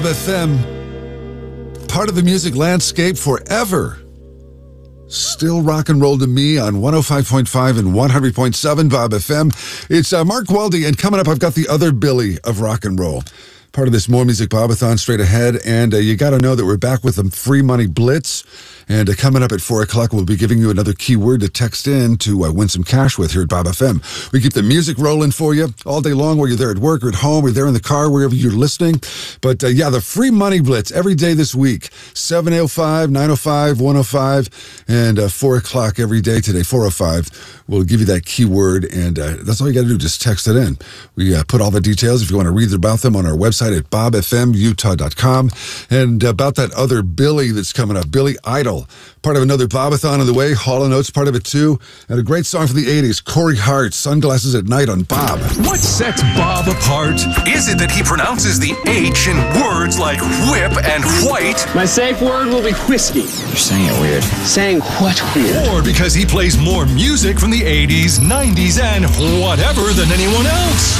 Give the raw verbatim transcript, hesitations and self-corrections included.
F M, part of the music landscape forever. Still rock and roll to me on one oh five point five and one hundred point seven Bob F M. It's uh, Mark Waldy, and coming up, I've got the other Billy of rock and roll. Part of this More Music Bobathon straight ahead, and uh, you got to know that we're back with the Free Money Blitz. And uh, coming up at four o'clock, we'll be giving you another keyword to text in to uh, win some cash with here at Bob F M. We keep the music rolling for you all day long, whether you're there at work or at home, or there in the car, wherever you're listening. But uh, yeah, the Free Money Blitz every day this week, seven oh five, nine oh five, one oh five, and uh, four o'clock every day today, four oh five. We'll give you that keyword, and uh, that's all you got to do, just text it in. We uh, put all the details, if you want to read about them, on our website at bob f m utah dot com. And about that other Billy that's coming up, Billy Idol, part of another Bobathon on the way. Hall and Oates, part of it too. And a great song from the eighties, Corey Hart, Sunglasses at Night on Bob. What sets Bob apart? Is it that he pronounces the H in words like whip and white? My safe word will be whiskey. You're saying it weird. Saying what weird? Or because he plays more music from the eighties, nineties, and whatever than anyone else?